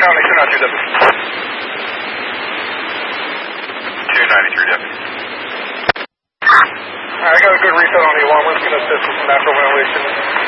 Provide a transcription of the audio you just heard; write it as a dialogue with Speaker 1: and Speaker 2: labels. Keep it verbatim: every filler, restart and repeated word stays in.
Speaker 1: County, two ninety-three deputy.
Speaker 2: two ninety-three deputy.
Speaker 1: Alright, I got a good reset on the alarm. We're just going to assist with some natural ventilation.